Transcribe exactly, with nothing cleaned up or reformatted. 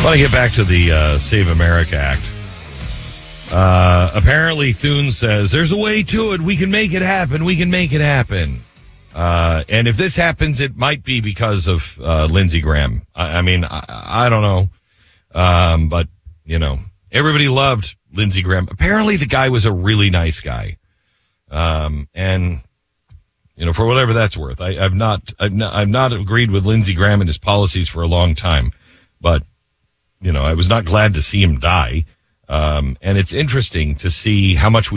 want to get back to the uh, Save America Act. Uh, apparently, Thune says, there's a way to it. We can make it happen. We can make it happen. Uh, and if this happens, it might be because of uh, Lindsey Graham. I, I mean, I, I don't know. Um, but, you know, everybody loved Lindsey Graham. Apparently, the guy was a really nice guy. Um, and, you know, for whatever that's worth, I, I've not, I've not, I've not agreed with Lindsey Graham and his policies for a long time. But, you know, I was not glad to see him die. Um, and it's interesting to see how much we